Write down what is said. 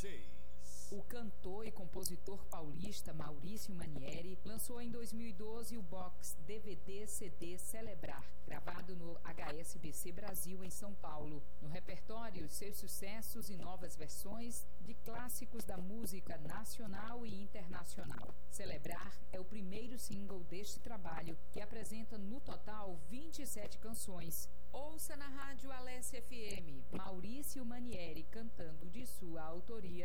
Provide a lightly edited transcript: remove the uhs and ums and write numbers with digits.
6. O cantor e compositor paulista Maurício Manieri lançou em 2012 o box DVD-CD Celebrar, gravado no HSBC Brasil em São Paulo. No repertório, seus sucessos e novas versões de clássicos da música nacional e internacional. Celebrar é o primeiro single deste trabalho, que apresenta no total 27 canções. Ouça na rádio Alessia FM, Maurício Manieri cantando de sua autoria